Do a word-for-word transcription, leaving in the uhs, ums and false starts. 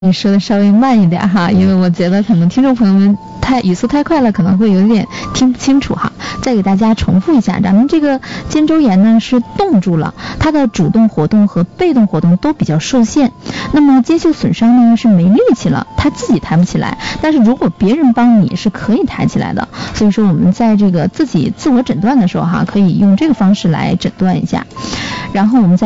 你说的稍微慢一点哈，因为我觉得可能听众朋友们太语速太快了，可能会有点听不清楚哈。再给大家重复一下，咱们这个肩周炎呢是冻住了，它的主动活动和被动活动都比较受限。那么肩袖损伤呢是没力气了，它自己抬不起来，但是如果别人帮你是可以抬起来的。所以说我们在这个自己自我诊断的时候哈，可以用这个方式来诊断一下。然后我们再